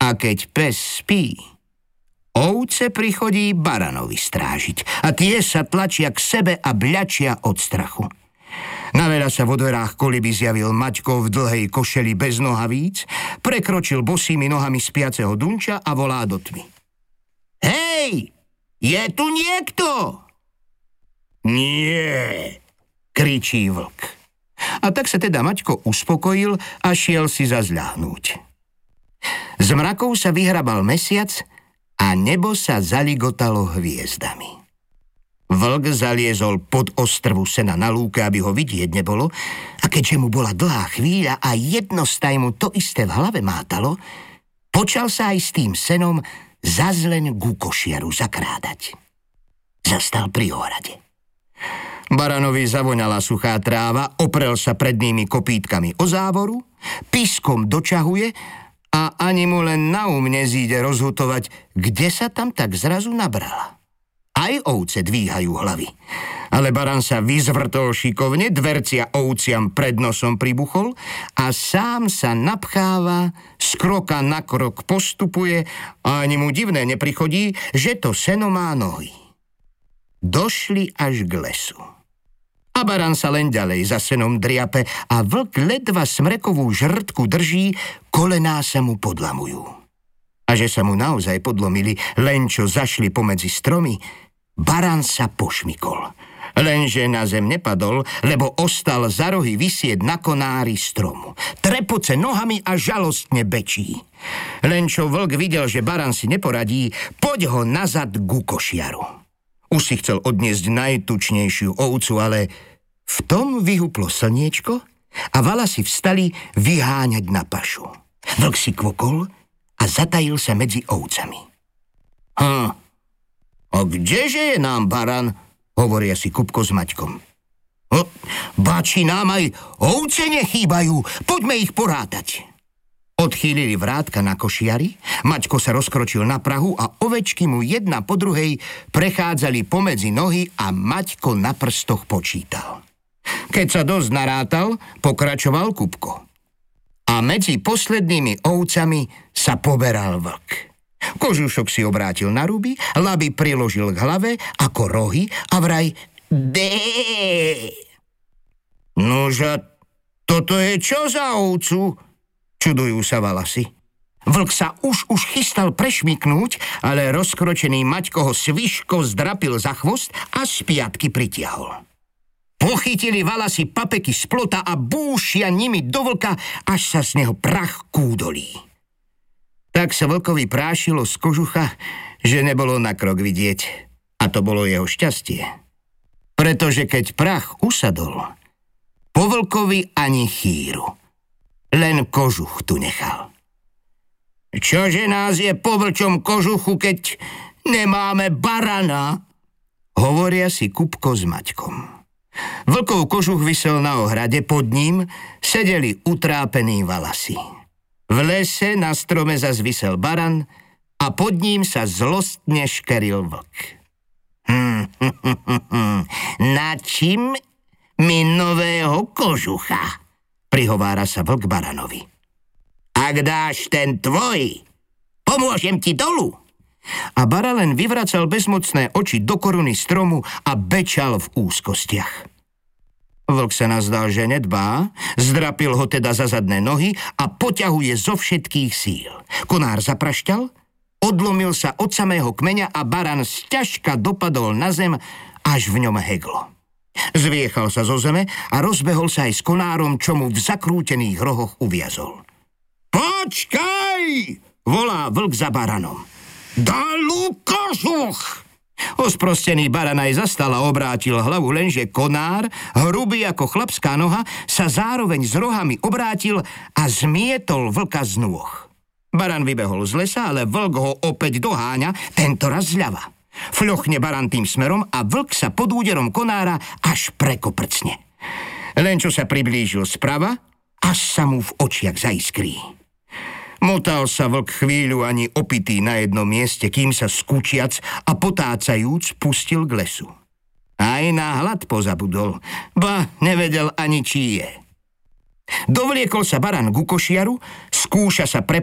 A keď pes spí, ovce prichodí baranovi strážiť a tie sa tlačia k sebe a bľačia od strachu. Naveľa sa vo dverách koliby zjavil Maťko v dlhej košeli bez nohavíc, prekročil bosými nohami spiaceho Dunča a volá do tmy. Hej, je tu niekto? Nie, kričí vlk. A tak sa teda Maťko uspokojil a šiel si zazľahnúť. Z mrakov sa vyhrabal mesiac a nebo sa zaligotalo hviezdami. Vlk zaliezol pod ostrvu sena na lúke, aby ho vidieť nebolo, a keďže mu bola dlhá chvíľa a jednostaj mu to isté v hlave mátalo, počal sa aj s tým senom zas len ku košiaru zakrádať. Zastal pri ohrade. Baranovi zavoňala suchá tráva, oprel sa pred nimi kopítkami o závoru, piskom dočahuje a ani mu len na nezíde rozhutovať, kde sa tam tak zrazu nabrala. Aj ovce dvíhajú hlavy. Ale baran sa vyzvrtol šikovne, dvercia ovciam pred nosom pribuchol a sám sa napcháva, z kroka na krok postupuje a ani mu divné neprichodí, že to seno má nohy. Došli až k lesu. A baran sa len ďalej za senom driape a vlk ledva smrekovú žrtku drží, kolená sa mu podlamujú. A že sa mu naozaj podlomili, len čo zašli pomedzi stromy, baran sa pošmykol. Lenže na zem nepadol, lebo ostal za rohy visieť na konári stromu. Trepoce nohami a žalostne bečí. Len čo vlk videl, že baran si neporadí, poď ho nazad ku košiaru. Už si chcel odniesť najtučnejšiu ovcu, ale v tom vyhuplo slniečko a valasy vstali vyháňať na pašu. Vlk si kvokol a zatajil sa medzi ovcami. A kdeže je nám baran? Hovoria si Kupko s Maťkom. Bači, nám aj ovce nechýbajú, poďme ich porátať. Odchýlili vrátka na košiari, Maťko sa rozkročil na prahu a ovečky mu jedna po druhej prechádzali pomedzi nohy a Maťko na prstoch počítal. Keď sa dosť narátal, pokračoval Kupko. A medzi poslednými ovcami sa poberal vlk. Kožušok si obrátil na ruby, laby priložil k hlave ako rohy a vraj dé. Nože, toto je čo za ovcu? Čudujú sa valasy. Vlk sa už chystal prešmyknúť, ale rozkročený Maťko ho svižko zdrapil za chvost a z piatky pritiahol. Pochytili valasy papeky z plota a búšia nimi do vlka, až sa z neho prach kúdolí. Tak sa vlkovi prášilo z kožucha, že nebolo na krok vidieť. A to bolo jeho šťastie. Pretože keď prach usadol, po vlkovi ani chýru. Len kožuch tu nechal. Čože nás je po vlčom kožuchu, keď nemáme barana? Hovoria si Kupko s Maťkom. Vlkov kožuch visel na ohrade, pod ním sedeli utrápení valasy. V lese na strome zas visel baran a pod ním sa zlostne škeril vlk. Na čím mi nového kožucha? Prihovára sa vlk baranovi. Ak dáš ten tvoj, pomôžem ti dolu. A bara len vyvracal bezmocné oči do koruny stromu a bečal v úzkostiach. Vlk sa nazdal, že nedbá, zdrapil ho teda za zadné nohy a poťahuje zo všetkých síl. Konár zaprašťal, odlomil sa od samého kmeňa a baran sťažka dopadol na zem, až v ňom heglo. Zviechal sa zo zeme a rozbehol sa aj s konárom, čo mu v zakrútených rohoch uviazol. Počkaj! Volá vlk za baranom. Dalu kožuch! Osprostený baran aj zastal a obrátil hlavu, lenže konár, hrubý ako chlapská noha, sa zároveň s rohami obrátil a zmietol vlka z nôh. Baran vybehol z lesa, ale vlk ho opäť doháňa, tentoraz zľava. Fľochne baran tým smerom a vlk sa pod úderom konára až prekoprcne. Len čo sa priblížil sprava, až sa mu v očiach zaiskrí. Motal sa vlk chvíľu ani opitý na jednom mieste, kým sa skúčiac a potácajúc pustil k lesu. Aj na hlad pozabudol, ba nevedel ani čí je. Dovliekol sa baran ku košiaru, skúša sa